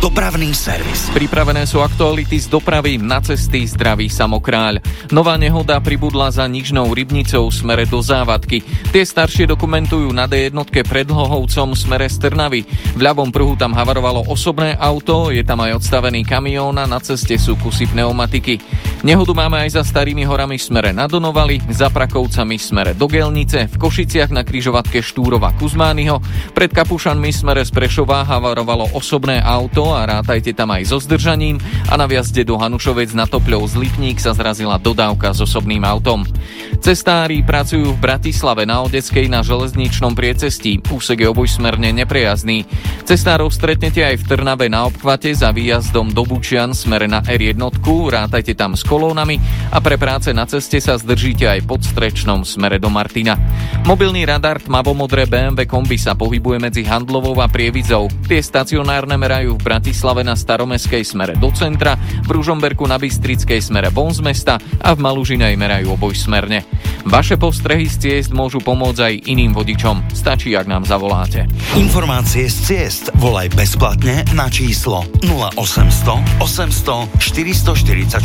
Dopravný servis. Pripravené sú aktuality z dopravy na cesty Zdravý Samokráľ. Nová nehoda pribudla za Nižnou Rybnicou v smere do Závadky. Tie staršie dokumentujú na D1 pred Hlohovcom v smere z Trnavy. V ľavom pruhu tam havarovalo osobné auto, je tam aj odstavený kamión a na ceste sú kusy pneumatiky. Nehodu máme aj za Starými horami v smere na Donovali, za Prakovcami v smere do Gelnice, v Košiciach na križovatke Štúrova Kuzmányho, pred Kapušanmi v smere z Prešova havarovalo osobné auto a rátajte tam aj so zdržaním a na vjazde do Hanušovec na Topľov z Lipník sa zrazila dodávka s osobným autom. Cestári pracujú v Bratislave na Odeckej na železničnom priecestí. Úsek je obojsmerne neprejazdný. Cestárov stretnete aj v Trnave na obchvate za výjazdom do Bučian smere na R1, rátajte tam s kolónami a pre práce na ceste sa zdržíte aj pod Strečnom smere do Martina. Mobilný radar tmavomodré BMW kombi sa pohybuje medzi Handlovou a Prievizou. Tie stacionárne merajú v Bratislave na Staromestskej smere do centra, v Ružomberku na Bystrickej smere von z mesta a v Malužinej merajú obojsmerne. Vaše postrehy z ciest môžu pomôcť aj iným vodičom. Stačí, ak nám zavoláte. Informácie z ciest volaj bezplatne na číslo 0800 800 444.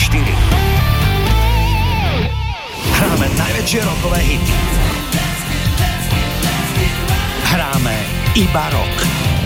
Hráme najväčšie rokové hity. Hráme iba rok.